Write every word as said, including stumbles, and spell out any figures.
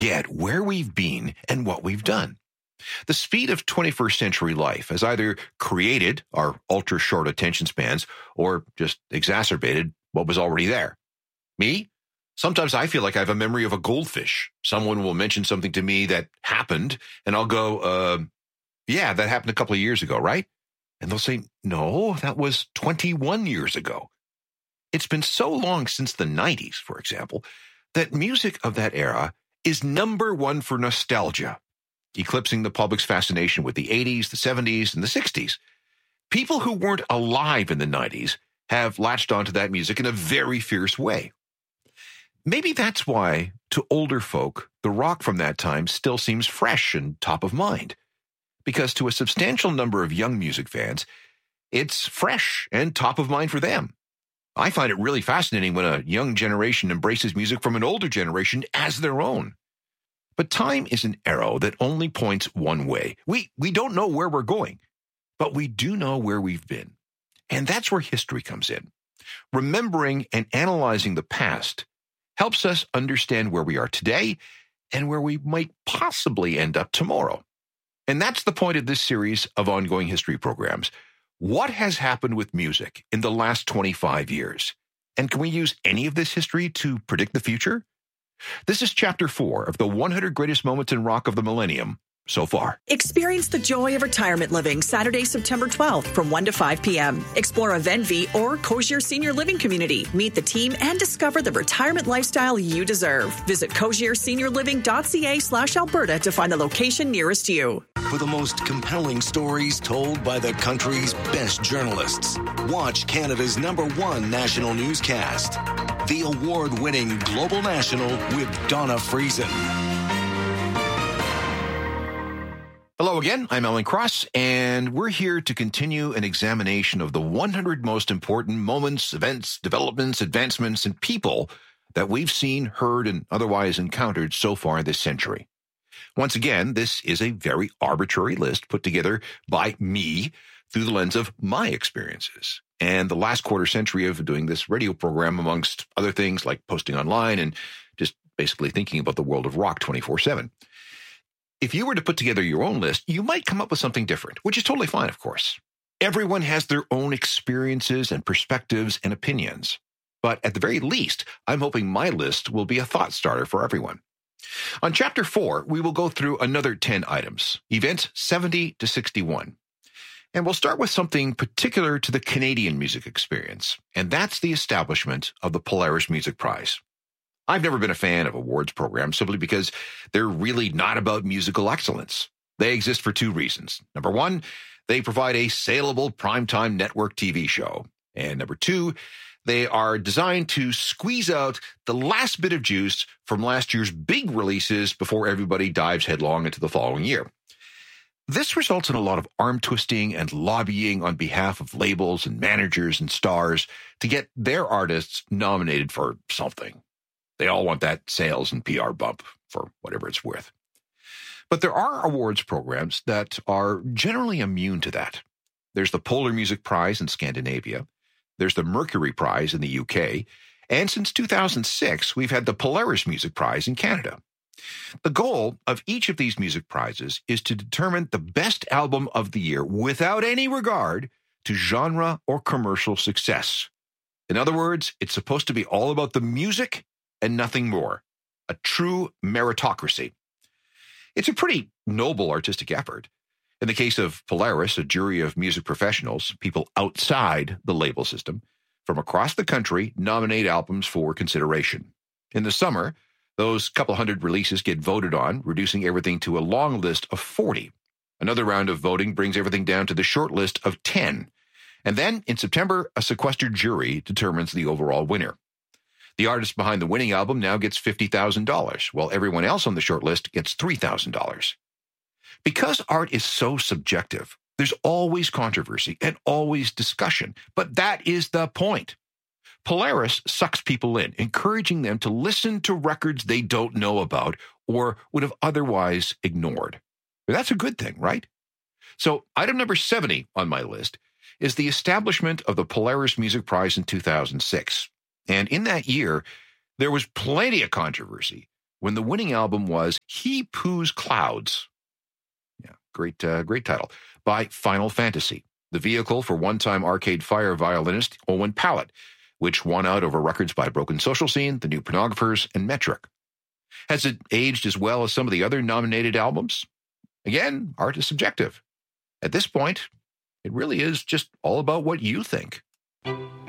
forget where we've been and what we've done. The speed of twenty-first century life has either created our ultra-short attention spans or just exacerbated what was already there. Me? Sometimes I feel like I have a memory of a goldfish. Someone will mention something to me that happened, and I'll go, uh, yeah, that happened a couple of years ago, right? And they'll say, no, that was twenty-one years ago. It's been so long since the nineties, for example, that music of that era is number one for nostalgia, eclipsing the public's fascination with the eighties, the seventies, and the sixties. People who weren't alive in the nineties have latched onto that music in a very fierce way. Maybe that's why, to older folk, the rock from that time still seems fresh and top of mind. Because to a substantial number of young music fans, it's fresh and top of mind for them. I find it really fascinating when a young generation embraces music from an older generation as their own. But time is an arrow that only points one way. We, we don't know where we're going, but we do know where we've been. And that's where history comes in. Remembering and analyzing the past helps us understand where we are today and where we might possibly end up tomorrow. And that's the point of this series of ongoing history programs. What has happened with music in the last twenty-five years? And can we use any of this history to predict the future? This is Chapter four of the one hundred Greatest Moments in Rock of the Millennium so far. Experience the joy of retirement living Saturday, September twelfth from one to five p.m. Explore a Venvi or Cozier Senior Living Community. Meet the team and discover the retirement lifestyle you deserve. Visit cozierseniorliving.ca slash Alberta to find the location nearest you. For the most compelling stories told by the country's best journalists, watch Canada's number one national newscast, the award-winning Global National with Donna Friesen. Hello again, I'm Alan Cross, and we're here to continue an examination of the one hundred most important moments, events, developments, advancements, and people that we've seen, heard, and otherwise encountered so far this century. Once again, this is a very arbitrary list put together by me through the lens of my experiences and the last quarter century of doing this radio program, amongst other things like posting online and just basically thinking about the world of rock twenty-four seven. If you were to put together your own list, you might come up with something different, which is totally fine, of course. Everyone has their own experiences and perspectives and opinions. But at the very least, I'm hoping my list will be a thought starter for everyone. On Chapter four, we will go through another ten items, events seventy to sixty-one. And we'll start with something particular to the Canadian music experience, and that's the establishment of the Polaris Music Prize. I've never been a fan of awards programs simply because they're really not about musical excellence. They exist for two reasons. Number one, they provide a saleable primetime network T V show. And number two, they are designed to squeeze out the last bit of juice from last year's big releases before everybody dives headlong into the following year. This results in a lot of arm twisting and lobbying on behalf of labels and managers and stars to get their artists nominated for something. They all want that sales and P R bump for whatever it's worth. But there are awards programs that are generally immune to that. There's the Polar Music Prize in Scandinavia. There's the Mercury Prize in the U K. And since two thousand six, we've had the Polaris Music Prize in Canada. The goal of each of these music prizes is to determine the best album of the year without any regard to genre or commercial success. In other words, it's supposed to be all about the music and nothing more. A true meritocracy. It's a pretty noble artistic effort. In the case of Polaris, a jury of music professionals, people outside the label system, from across the country nominate albums for consideration. In the summer, those couple hundred releases get voted on, reducing everything to a long list of forty. Another round of voting brings everything down to the short list of ten. And then, in September, a sequestered jury determines the overall winner. The artist behind the winning album now gets fifty thousand dollars, while everyone else on the short list gets three thousand dollars. Because art is so subjective, there's always controversy and always discussion, but that is the point. Polaris sucks people in, encouraging them to listen to records they don't know about or would have otherwise ignored. That's a good thing, right? So item number seventy on my list is the establishment of the Polaris Music Prize in two thousand six. And in that year, there was plenty of controversy when the winning album was He Poos Clouds. Yeah, great, uh, great title. By Final Fantasy, the vehicle for one-time Arcade Fire violinist Owen Pallett, which won out over records by Broken Social Scene, The New Pornographers, and Metric. Has it aged as well as some of the other nominated albums? Again, art is subjective. At this point, it really is just all about what you think.